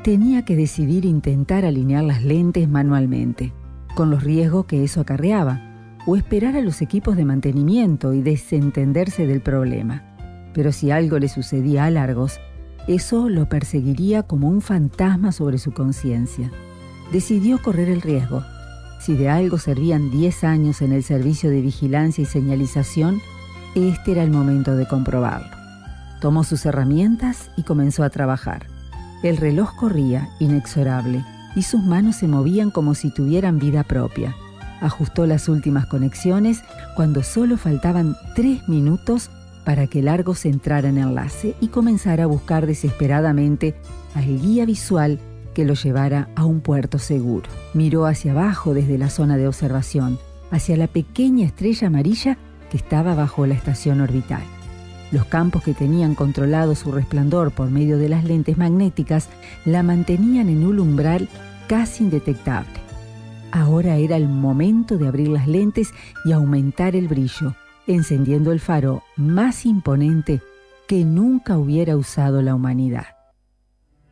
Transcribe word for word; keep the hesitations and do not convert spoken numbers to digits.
tenía que decidir intentar alinear las lentes manualmente, con los riesgos que eso acarreaba, o esperar a los equipos de mantenimiento y desentenderse del problema. Pero si algo le sucedía a Largos, eso lo perseguiría como un fantasma sobre su conciencia. Decidió correr el riesgo. Si de algo servían diez años en el servicio de vigilancia y señalización, este era el momento de comprobarlo. Tomó sus herramientas y comenzó a trabajar. El reloj corría, inexorable, y sus manos se movían como si tuvieran vida propia. Ajustó las últimas conexiones cuando solo faltaban tres minutos para que Largos entrara en enlace y comenzara a buscar desesperadamente al guía visual que lo llevara a un puerto seguro. Miró hacia abajo desde la zona de observación, hacia la pequeña estrella amarilla que estaba bajo la estación orbital. Los campos que tenían controlado su resplandor por medio de las lentes magnéticas la mantenían en un umbral casi indetectable. Ahora era el momento de abrir las lentes y aumentar el brillo, encendiendo el faro más imponente que nunca hubiera usado la humanidad.